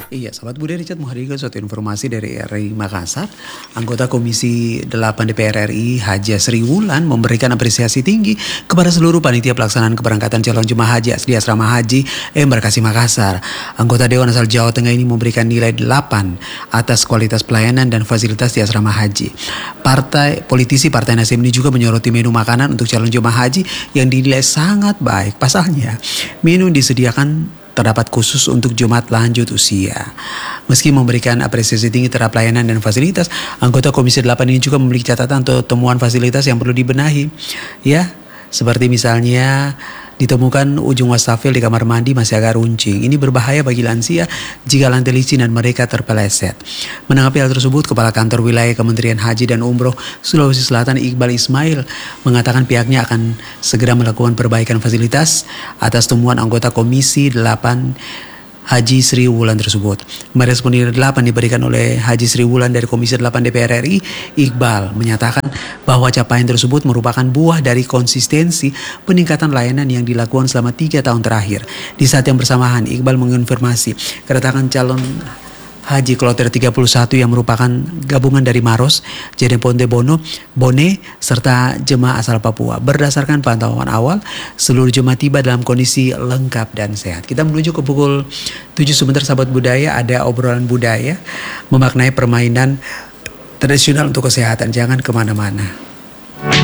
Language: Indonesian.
Iya, sahabat Budi Richard menghadirkan suatu informasi dari RRI Makassar. Anggota Komisi 8 DPR RI Haja Sri Wulan memberikan apresiasi tinggi kepada seluruh panitia pelaksanaan keberangkatan calon jemaah haji asli asrama haji Embarkasi Makassar. Anggota Dewan asal Jawa Tengah ini memberikan nilai 8 atas kualitas pelayanan dan fasilitas di asrama haji. Politisi Partai Nasdem ini juga menyoroti menu makanan untuk calon jemaah haji yang dinilai sangat baik. Pasalnya, menu disediakan terdapat khusus untuk jemaat lanjut usia. Meski memberikan apresiasi tinggi terhadap pelayanan dan fasilitas, anggota Komisi 8 ini juga memiliki catatan atau temuan fasilitas yang perlu dibenahi. Ya, seperti misalnya ditemukan ujung wastafel di kamar mandi masih agak runcing. Ini berbahaya bagi lansia jika lantai licin dan mereka terpeleset. Menanggapi hal tersebut, Kepala Kantor Wilayah Kementerian Haji dan Umroh Sulawesi Selatan Iqbal Ismail mengatakan pihaknya akan segera melakukan perbaikan fasilitas atas temuan anggota Komisi 8 Haji Sri Wulan tersebut. Merespon nilai 8 diberikan oleh Haji Sri Wulan dari Komisi 8 DPR RI, Iqbal menyatakan bahwa capaian tersebut merupakan buah dari konsistensi peningkatan layanan yang dilakukan selama 3 tahun terakhir. Di saat yang bersamaan, Iqbal mengonfirmasi kedatangan calon Haji Kloter 31 yang merupakan gabungan dari Maros, Jeneponte Bone, serta jemaah asal Papua. Berdasarkan pantauan awal, seluruh jemaah tiba dalam kondisi lengkap dan sehat. Kita menuju ke pukul 7 sebentar sahabat budaya, ada obrolan budaya memaknai permainan tradisional untuk kesehatan. Jangan kemana-mana.